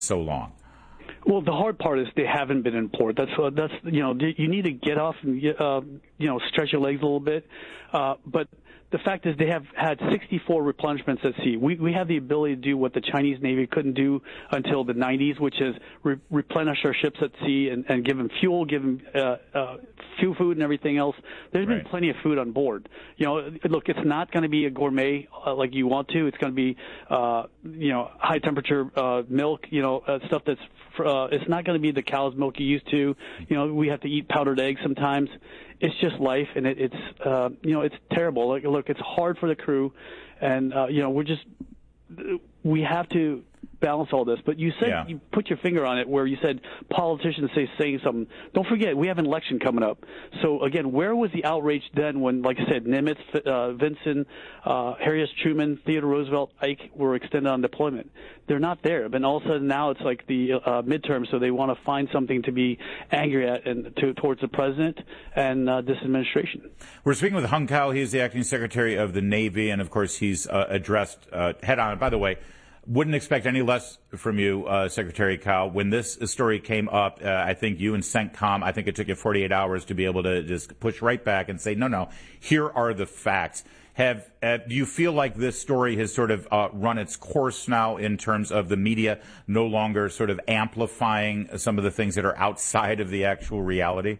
so long? Well, the hard part is they haven't been in port. That's you need to get off and stretch your legs a little bit. But the fact is they have had 64 replenishments at sea. We have the ability to do what the Chinese Navy couldn't do until the 90s, which is replenish our ships at sea and give them fuel, give them fuel, food, and everything else. There's been plenty of food on board. Look, it's not going to be a gourmet like you want to. It's going to be, high temperature milk, stuff that's it's not going to be the cow's milk you used to. We have to eat powdered eggs sometimes. It's just life, and it's terrible. Look, it's hard for the crew, and we have to balance all this. But you said you put your finger on it where you said politicians saying something. Don't forget, we have an election coming up. So, again, where was the outrage then when, like I said, Nimitz, Vinson, Harry S. Truman, Theodore Roosevelt, Ike were extended on deployment? They're not there. But all of a sudden now it's like the midterm, so they want to find something to be angry at towards the president and this administration. We're speaking with Hung Cao. He's the acting secretary of the Navy, and, of course, he's addressed head-on. By the way, wouldn't expect any less from you, Secretary Cao. When this story came up, I think you and CENTCOM, I think it took you 48 hours to be able to just push right back and say, no, here are the facts. Do you feel like this story has sort of run its course now in terms of the media no longer sort of amplifying some of the things that are outside of the actual reality?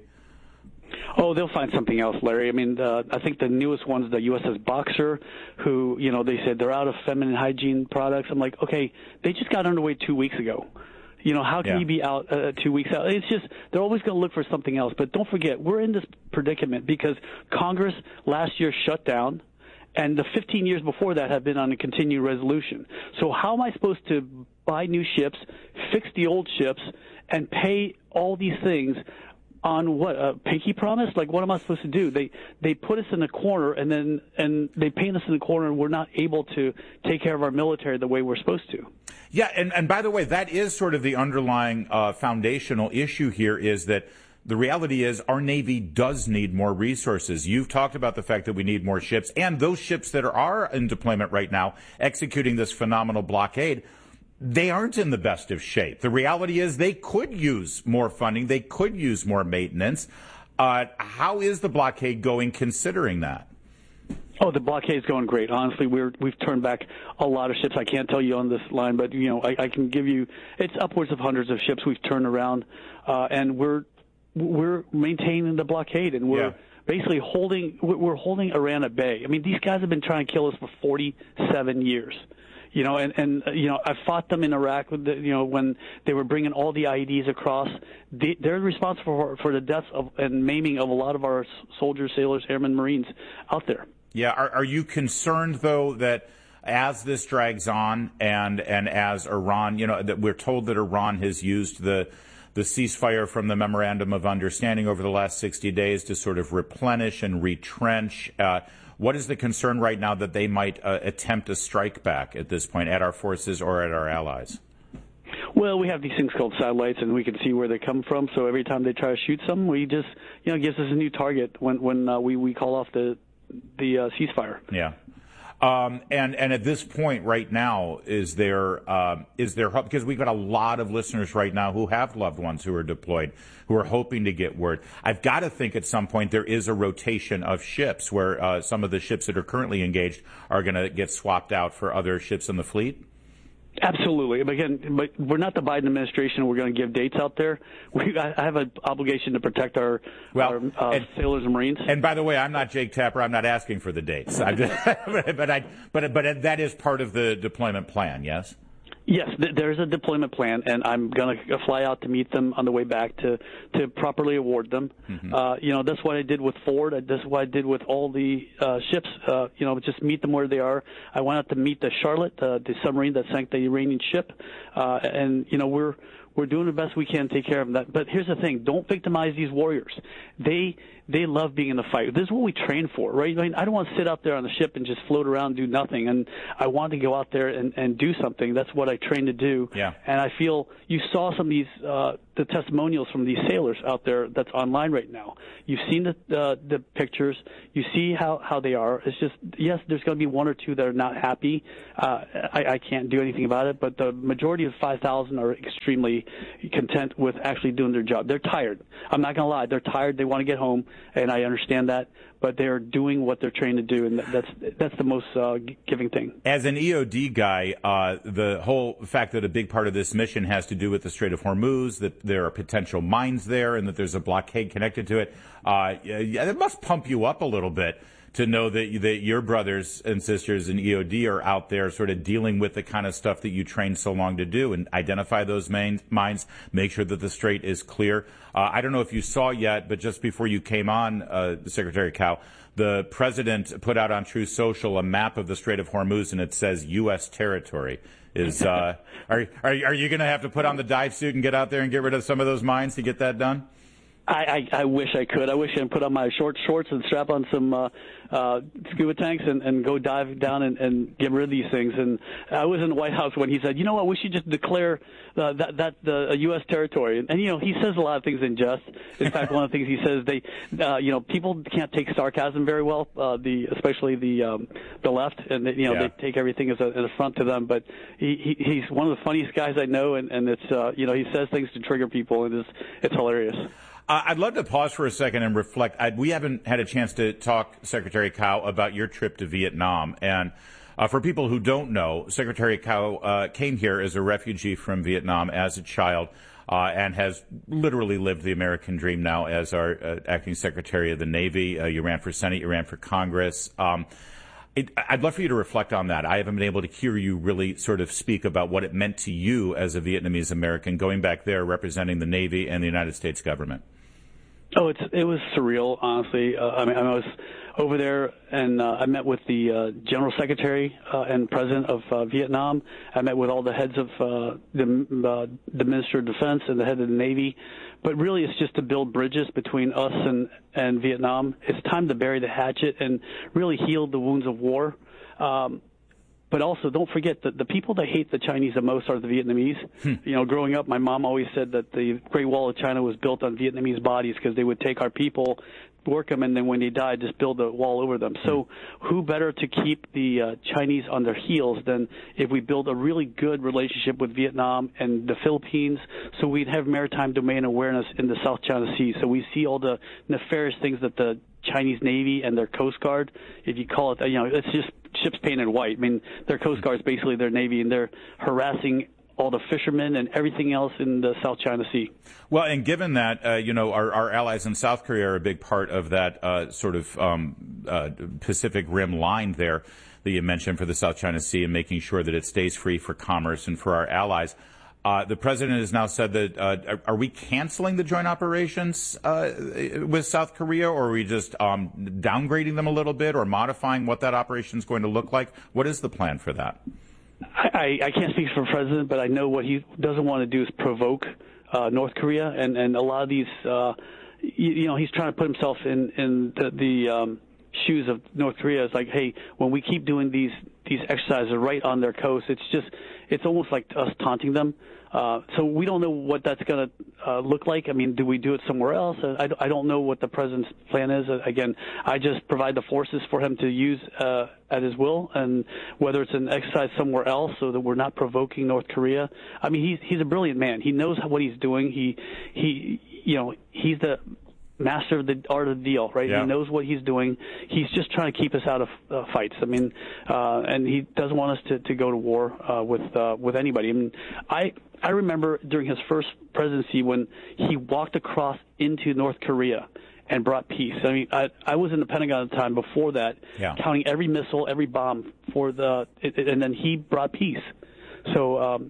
Oh, they'll find something else, Larry. I mean, I think the newest one's the USS Boxer, who, they said they're out of feminine hygiene products. I'm like, okay, they just got underway 2 weeks ago. How can you be out 2 weeks out? It's just they're always going to look for something else. But don't forget, we're in this predicament because Congress last year shut down, and the 15 years before that have been on a continued resolution. So how am I supposed to buy new ships, fix the old ships, and pay all these things on what, a pinky promise? Like, what am I supposed to do? They put us in a corner, and they paint us in a corner, and we're not able to take care of our military the way we're supposed to. Yeah, and by the way, that is sort of the underlying foundational issue here, is that the reality is our Navy does need more resources. You've talked about the fact that we need more ships, and those ships that are in deployment right now, executing this phenomenal blockade, they aren't in the best of shape. The reality is they could use more funding. They could use more maintenance. How is the blockade going considering that? Oh, the blockade is going great. Honestly, we've turned back a lot of ships. I can't tell you on this line, but, I can give you, it's upwards of hundreds of ships we've turned around, and we're maintaining the blockade, and we're basically holding Iran at bay. I mean, these guys have been trying to kill us for 47 years. I fought them in Iraq with when they were bringing all the IEDs across. They're responsible for the deaths and maiming of a lot of our soldiers, sailors, airmen, Marines out there. Yeah. Are you concerned, though, that as this drags on and as Iran, that we're told that Iran has used the ceasefire from the Memorandum of Understanding over the last 60 days to sort of replenish and retrench? What is the concern right now that they might attempt a strike back at this point at our forces or at our allies? Well, we have these things called satellites, and we can see where they come from. So every time they try to shoot some, we just, it gives us a new target when we call off the ceasefire. Yeah. And at this point right now, is there hope? Because we've got a lot of listeners right now who have loved ones who are deployed, who are hoping to get word. I've got to think at some point there is a rotation of ships where some of the ships that are currently engaged are going to get swapped out for other ships in the fleet. Absolutely. But we're not the Biden administration. We're going to give dates out there. I have an obligation to protect our sailors and Marines. And by the way, I'm not Jake Tapper. I'm not asking for the dates. But that is part of the deployment plan. Yes. Yes, there's a deployment plan, and I'm going to fly out to meet them on the way back to properly award them. Mm-hmm. That's what I did with Ford. That's what I did with all the ships. Just meet them where they are. I went out to meet the Charlotte, the submarine that sank the Iranian ship, and we're doing the best we can to take care of that. But here's the thing: don't victimize these warriors. They love being in the fight. This is what we train for, right? I mean, I don't want to sit out there on the ship and just float around and do nothing. And I want to go out there and do something. That's what I trained to do. Yeah. And I feel you saw some of these the testimonials from these sailors out there that's online right now. You've seen the pictures. You see how they are. It's just, yes, there's going to be one or two that are not happy. I can't do anything about it, but the majority of 5,000 are extremely content with actually doing their job. They're tired. I'm not going to lie. They're tired. They want to get home, and I understand that. But they're doing what they're trained to do, and that's the most giving thing. As an EOD guy, the whole fact that a big part of this mission has to do with the Strait of Hormuz, that there are potential mines there, and that there's a blockade connected to it, it must pump you up a little bit to know that your brothers and sisters in EOD are out there sort of dealing with the kind of stuff that you trained so long to do and identify those mines, make sure that the strait is clear. I don't know if you saw yet, but just before you came on, Secretary Cao, the president put out on Truth Social a map of the Strait of Hormuz, and it says U.S. territory. Are you going to have to put on the dive suit and get out there and get rid of some of those mines to get that done? I wish I could. I wish I could put on my shorts and strap on some scuba tanks and go dive down and get rid of these things. And I was in the White House when he said, you know what, we should just declare that the U.S. territory. And he says a lot of things in jest. In fact, one of the things he says, people can't take sarcasm very well, especially the left, and they take everything as an affront to them. But he's one of the funniest guys I know, and it's he says things to trigger people, and it's hilarious. I'd love to pause for a second and reflect. We haven't had a chance to talk, Secretary Cao, about your trip to Vietnam. And for people who don't know, Secretary Cao came here as a refugee from Vietnam as a child and has literally lived the American dream now as our acting Secretary of the Navy. You ran for Senate. You ran for Congress. I'd love for you to reflect on that. I haven't been able to hear you really sort of speak about what it meant to you as a Vietnamese American going back there representing the Navy and the United States government. Oh, it was surreal, honestly. I was over there, and I met with the General Secretary and President of Vietnam. I met with all the heads of the Minister of Defense and the head of the Navy. But really, it's just to build bridges between us and Vietnam. It's time to bury the hatchet and really heal the wounds of war. But also, don't forget that the people that hate the Chinese the most are the Vietnamese. Growing up, my mom always said that the Great Wall of China was built on Vietnamese bodies because they would take our people, work them, and then when they died, just build a wall over them. So who better to keep the Chinese on their heels than if we build a really good relationship with Vietnam and the Philippines, so we'd have maritime domain awareness in the South China Sea. So we see all the nefarious things that the Chinese Navy and their Coast Guard, if you call it, it's just ships painted white. I mean, their Coast Guard is basically their Navy, and they're harassing all the fishermen and everything else in the South China Sea. Well, and given that, our allies in South Korea are a big part of that sort of Pacific Rim line there that you mentioned for the South China Sea and making sure that it stays free for commerce and for our allies. The president has now said that, are we canceling the joint operations with South Korea, or are we just downgrading them a little bit or modifying what that operation is going to look like? What is the plan for that? I can't speak for the president, but I know what he doesn't want to do is provoke North Korea, and a lot of these, he's trying to put himself in the shoes of North Korea. It's like, hey, when we keep doing these exercises right on their coast, it's almost like us taunting them. So we don't know what that's going to look like. I mean, do we do it somewhere else? I don't know what the president's plan is. Again, I just provide the forces for him to use at his will, and whether it's an exercise somewhere else so that we're not provoking North Korea. I mean, he's a brilliant man. He knows what he's doing. He's the master of the art of the deal, right? Yeah. He knows what he's doing. He's just trying to keep us out of fights. I mean, and he doesn't want us to go to war with anybody. I mean, I remember during his first presidency when he walked across into North Korea and brought peace. I mean, I was in the Pentagon at the time before that, counting every missile, every bomb and then he brought peace. So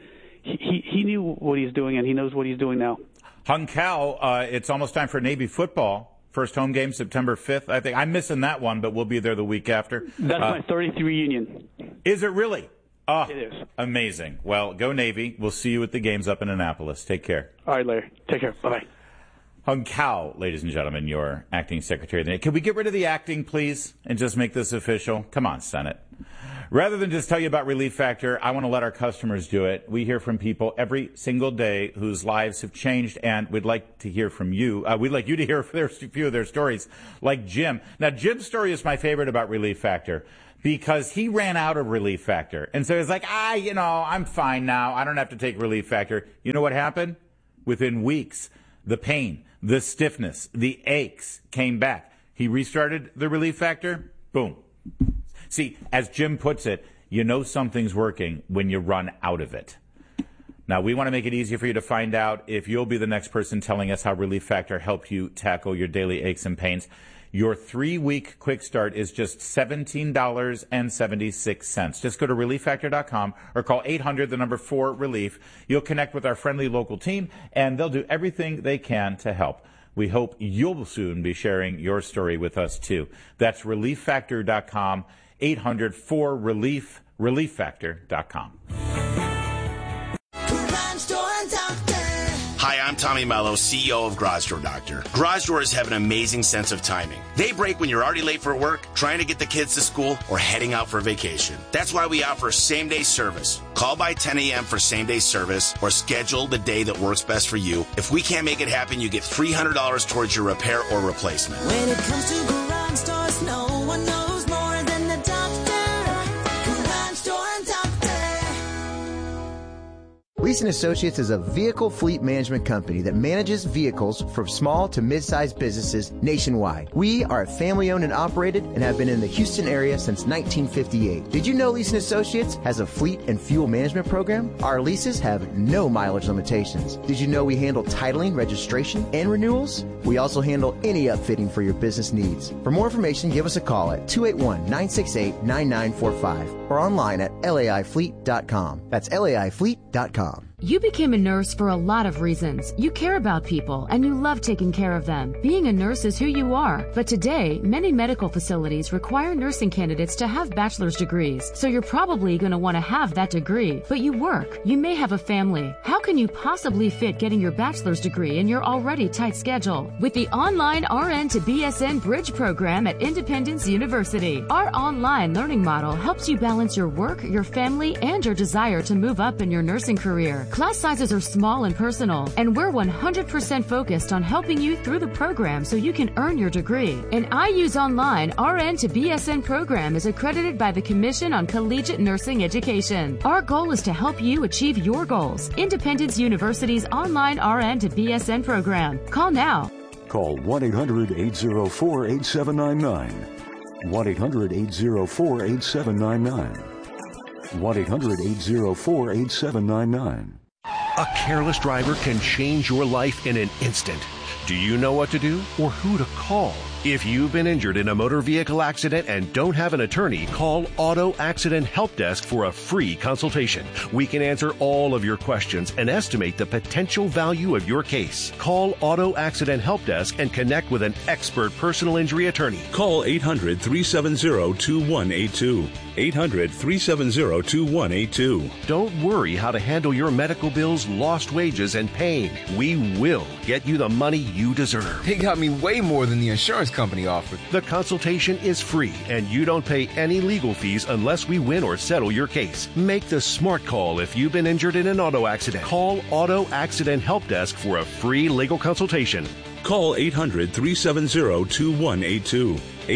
he knew what he's doing, and he knows what he's doing now. Hung Cao, it's almost time for Navy football. First home game, September 5th. I think I'm missing that one, but we'll be there the week after. That's my 30th reunion. Is it really? Oh, it is. Amazing. Well, go Navy. We'll see you at the games up in Annapolis. Take care. All right, Larry. Take care. Bye-bye. Hung Cao, ladies and gentlemen, your acting secretary of the Navy. Can we get rid of the acting, please, and just make this official? Come on, Senate. Rather than just tell you about Relief Factor, I want to let our customers do it. We hear from people every single day whose lives have changed, and we'd like to hear from you. We'd like you to hear a few of their stories, like Jim. Now, Jim's story is my favorite about Relief Factor because he ran out of Relief Factor. And so he's like, I'm fine now. I don't have to take Relief Factor. You know what happened? Within weeks, the pain, the stiffness, the aches came back. He restarted the Relief Factor. Boom. See, as Jim puts it, you know something's working when you run out of it. Now, we want to make it easy for you to find out if you'll be the next person telling us how Relief Factor helped you tackle your daily aches and pains. Your 3-week quick start is just $17.76. Just go to ReliefFactor.com or call 800-4-RELIEF. You'll connect with our friendly local team, and they'll do everything they can to help. We hope you'll soon be sharing your story with us, too. That's ReliefFactor.com. 800-4-RELIEF, ReliefFactor.com. Hi, I'm Tommy Mello, CEO of Garage Door Doctor. Garage Doors have an amazing sense of timing. They break when you're already late for work, trying to get the kids to school, or heading out for vacation. That's why we offer same-day service. Call by 10 a.m. for same-day service or schedule the day that works best for you. If we can't make it happen, you get $300 towards your repair or replacement. When it comes to garage doors, no one knows more than the doctor. Garage Door Doctor. Leeson Associates is a vehicle fleet management company that manages vehicles for small to mid-sized businesses nationwide. We are family-owned and operated and have been in the Houston area since 1958. Did you know Leeson Associates has a fleet and fuel management program? Our leases have no mileage limitations. Did you know we handle titling, registration, and renewals? We also handle any upfitting for your business needs. For more information, give us a call at 281-968-9945 or online at laifleet.com. That's laifleet.com. You became a nurse for a lot of reasons. You care about people and you love taking care of them. Being a nurse is who you are. But today, many medical facilities require nursing candidates to have bachelor's degrees. So you're probably going to want to have that degree. But you work. You may have a family. How can you possibly fit getting your bachelor's degree in your already tight schedule? With the online RN to BSN Bridge program at Independence University, our online learning model helps you balance your work, your family, and your desire to move up in your nursing career. Class sizes are small and personal, and we're 100% focused on helping you through the program so you can earn your degree. An IU's online RN to BSN program is accredited by the Commission on Collegiate Nursing Education. Our goal is to help you achieve your goals. Independence University's online RN to BSN program. Call now. Call 1-800-804-8799. 1-800-804-8799. 1-800-804-8799. A careless driver can change your life in an instant. Do you know what to do or who to call? If you've been injured in a motor vehicle accident and don't have an attorney, call Auto Accident Help Desk for a free consultation. We can answer all of your questions and estimate the potential value of your case. Call Auto Accident Help Desk and connect with an expert personal injury attorney. Call 800-370-2182. 800-370-2182. Don't worry how to handle your medical bills, lost wages, and pain. We will get you the money you deserve. They got me way more than the insurance company offered. The consultation is free, and you don't pay any legal fees unless we win or settle your case. Make the smart call if you've been injured in an auto accident. Call Auto Accident Help Desk for a free legal consultation. Call 800-370-2182.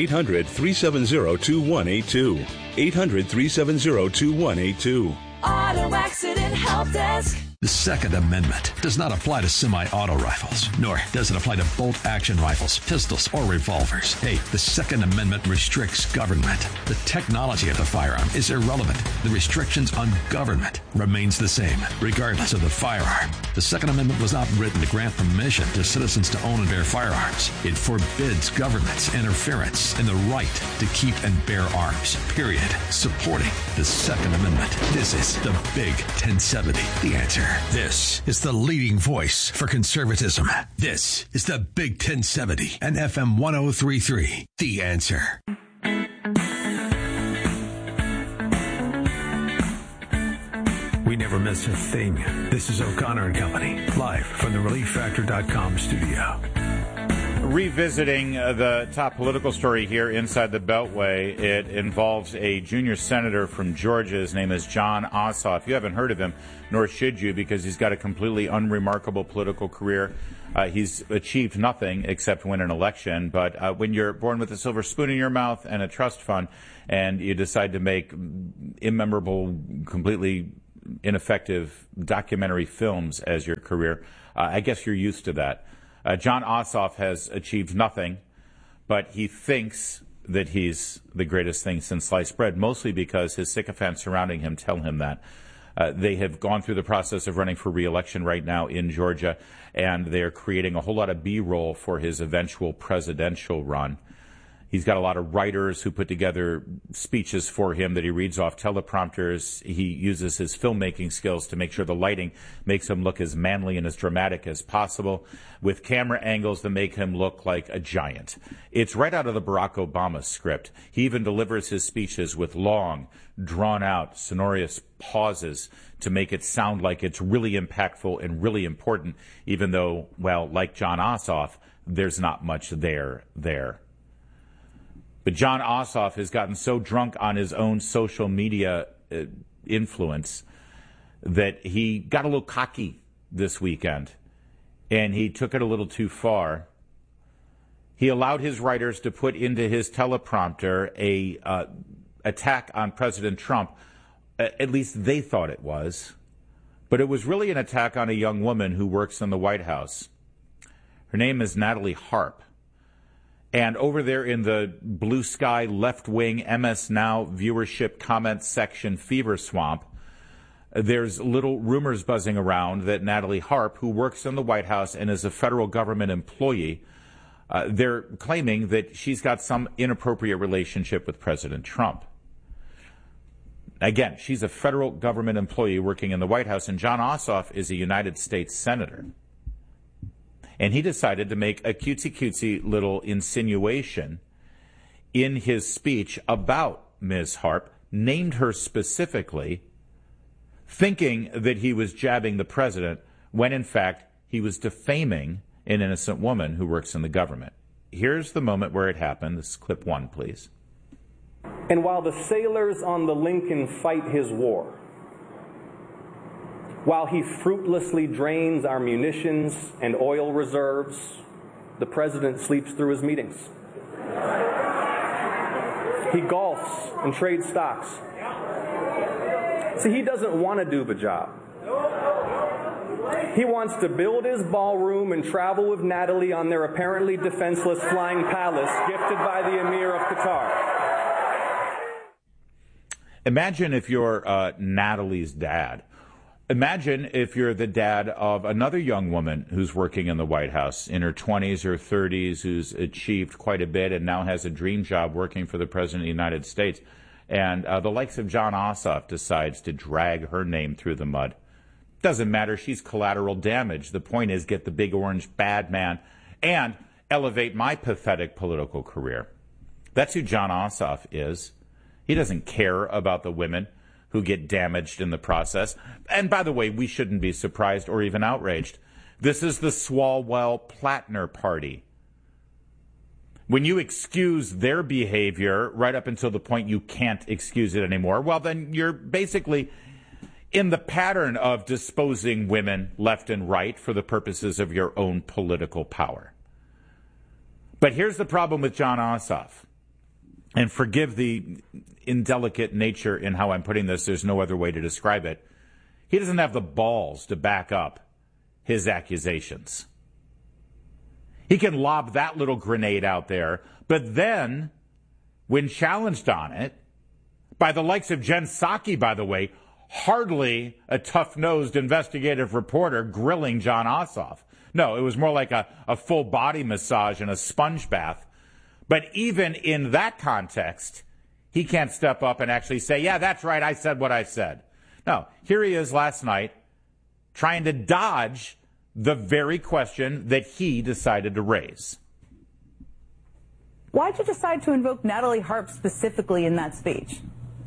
800-370-2182. 800-370-2182. Auto Accident Help Desk. The Second Amendment does not apply to semi-auto rifles, nor does it apply to bolt-action rifles, pistols, or revolvers. Hey, the Second Amendment restricts government. The technology of the firearm is irrelevant. The restrictions on government remains the same, regardless of the firearm. The Second Amendment was not written to grant permission to citizens to own and bear firearms. It forbids government's interference in the right to keep and bear arms, period. Supporting the Second Amendment. This is the Big 1070, The Answer. This is the leading voice for conservatism. This is the Big 1070 and FM 1033. The Answer. We never miss a thing. This is O'Connor and Company, live from the ReliefFactor.com studio. Revisiting the top political story here inside the Beltway, it involves a junior senator from Georgia. His name is Jon Ossoff. You haven't heard of him, nor should you, because he's got a completely unremarkable political career. He's achieved nothing except win an election. But when you're born with a silver spoon in your mouth and a trust fund, and you decide to make immemorable, completely ineffective documentary films as your career, I guess you're used to that. Jon Ossoff has achieved nothing, but he thinks that he's the greatest thing since sliced bread, mostly because his sycophants surrounding him tell him that. They have gone through the process of running for re-election right now in Georgia, and they are creating a whole lot of B-roll for his eventual presidential run. He's got a lot of writers who put together speeches for him that he reads off teleprompters. He uses his filmmaking skills to make sure the lighting makes him look as manly and as dramatic as possible, with camera angles that make him look like a giant. It's right out of the Barack Obama script. He even delivers his speeches with long, drawn-out, sonorous pauses to make it sound like it's really impactful and really important, even though, well, like Jon Ossoff, there's not much there. But Jon Ossoff has gotten so drunk on his own social media influence that he got a little cocky this weekend, and he took it a little too far. He allowed his writers to put into his teleprompter a attack on President Trump. At least they thought it was. But it was really an attack on a young woman who works in the White House. Her name is Natalie Harp. And over there in the blue sky, left-wing MS Now viewership comment section fever swamp, there's little rumors buzzing around that Natalie Harp, who works in the White House and is a federal government employee, they're claiming that she's got some inappropriate relationship with President Trump. Again, she's a federal government employee working in the White House, and Jon Ossoff is a United States senator. And he decided to make a cutesy little insinuation in his speech about Ms. Harp, named her specifically, thinking that he was jabbing the president, when in fact he was defaming an innocent woman who works in the government. Here's the moment where it happened. This is clip 1, please. And while the sailors on the Lincoln fight his war, while he fruitlessly drains our munitions and oil reserves, the president sleeps through his meetings. He golfs and trades stocks. See, he doesn't want to do the job. He wants to build his ballroom and travel with Natalie on their apparently defenseless flying palace gifted by the Emir of Qatar. Imagine if you're Natalie's dad. Imagine if you're the dad of another young woman who's working in the White House in her 20s or 30s, who's achieved quite a bit and now has a dream job working for the President of the United States. And the likes of Jon Ossoff decides to drag her name through the mud. Doesn't matter. She's collateral damage. The point is get the big orange bad man and elevate my pathetic political career. That's who Jon Ossoff is. He doesn't care about the women who get damaged in the process. And by the way, we shouldn't be surprised or even outraged. This is the Swalwell-Plattner party. When you excuse their behavior right up until the point you can't excuse it anymore, well, then you're basically in the pattern of disposing women left and right for the purposes of your own political power. But here's the problem with Jon Ossoff. And forgive the indelicate nature in how I'm putting this. There's no other way to describe it. He doesn't have the balls to back up his accusations. He can lob that little grenade out there, but then, when challenged on it, by the likes of Jen Psaki, by the way, hardly a tough-nosed investigative reporter grilling Jon Ossoff. No, it was more like a full body massage and a sponge bath. But even in that context, he can't step up and actually say, yeah, that's right, I said what I said. No, here he is last night trying to dodge the very question that he decided to raise. Why did you decide to invoke Natalie Harp specifically in that speech?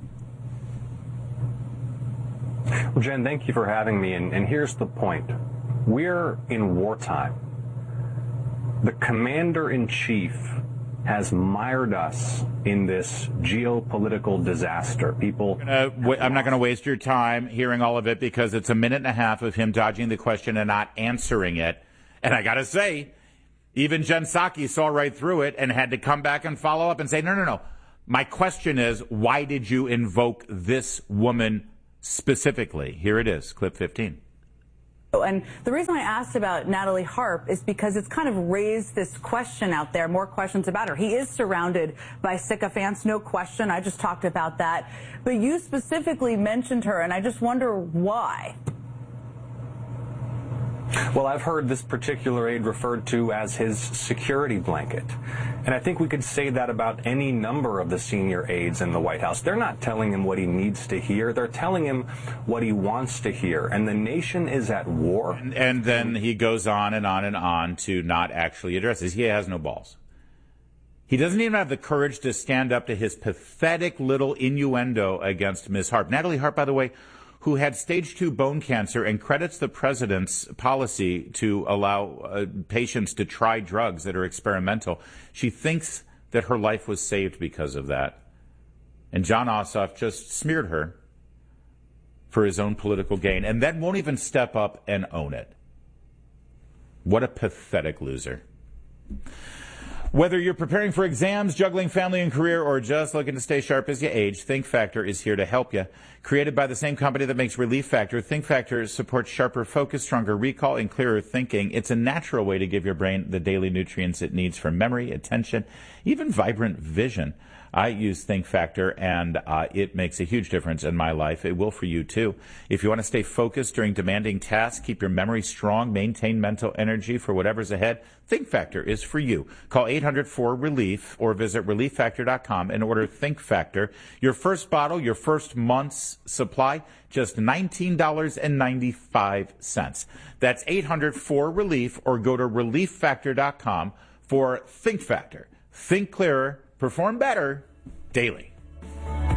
Well, Jen, thank you for having me. And here's the point. We're in wartime. The commander-in-chief has mired us in this geopolitical disaster. I'm not going to waste your time hearing all of it because it's a minute and a half of him dodging the question and not answering it. And I got to say, even Jen Psaki saw right through it and had to come back and follow up and say, no. My question is, why did you invoke this woman specifically? Here it is, clip 15. And the reason I asked about Natalie Harp is because it's kind of raised this question out there, more questions about her. He is surrounded by sycophants, no question. I just talked about that. But you specifically mentioned her, and I just wonder why. Well, I've heard this particular aide referred to as his security blanket. And I think we could say that about any number of the senior aides in the White House. They're not telling him what he needs to hear. They're telling him what he wants to hear. And the nation is at war. And then he goes on and on and on to not actually address this. He has no balls. He doesn't even have the courage to stand up to his pathetic little innuendo against Ms. Harp. Natalie Harp, by the way, who had stage 2 bone cancer and credits the president's policy to allow patients to try drugs that are experimental. She thinks that her life was saved because of that. And Jon Ossoff just smeared her for his own political gain and then won't even step up and own it. What a pathetic loser. Whether you're preparing for exams, juggling family and career, or just looking to stay sharp as you age, Think Factor is here to help you. Created by the same company that makes Relief Factor, Think Factor supports sharper focus, stronger recall, and clearer thinking. It's a natural way to give your brain the daily nutrients it needs for memory, attention, even vibrant vision. I use Think Factor, and it makes a huge difference in my life. It will for you, too. If you want to stay focused during demanding tasks, keep your memory strong, maintain mental energy for whatever's ahead, Think Factor is for you. Call 800-4RELIEF or visit ReliefFactor.com and order Think Factor. Your first bottle, your first month's supply, just $19.95. That's 800-4RELIEF or go to ReliefFactor.com for Think Factor. Think clearer. Perform better daily.